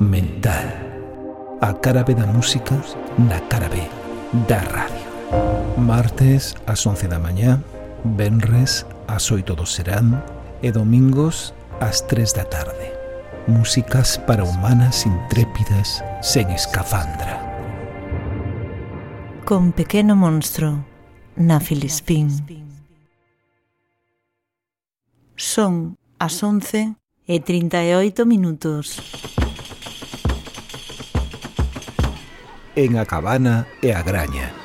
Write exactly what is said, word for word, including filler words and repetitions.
mental. A cara B da música na cara B da radio. Martes ás once da mañá, venres ás oito do serán e domingos ás tres da tarde. Músicas para humanas intrépidas sen escafandra. Con Pequeno Monstro na Filispín. Son as once e trinta e oito minutos. En A Cabana e a Graña.